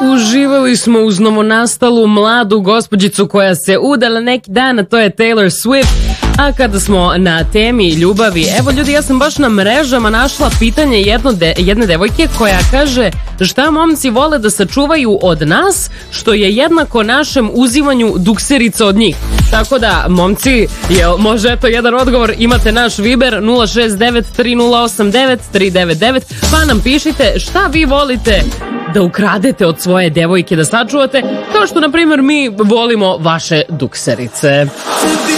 Uživali smo uz novonastalu mladu gospođicu koja se udala neki dan, a to je Taylor Swift. A kada smo na temi ljubavi, evo ljudi, ja sam baš na mrežama našla pitanje jedne devojke koja kaže šta momci vole da sačuvaju od nas, što je jednako našem uzimanju dukserica od njih. Tako da, momci, može eto jedan odgovor, imate naš Viber 069-3089-399, pa nam pišite šta vi volite da ukradete od svoje devojke, da sačuvate, kao što na primjer mi volimo vaše dukserice.